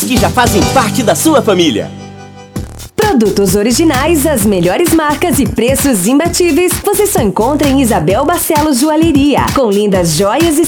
que já fazem parte da sua família. Produtos originais, as melhores marcas e preços imbatíveis você só encontra em Isabel Barcelos Joalheria. Com lindas joias e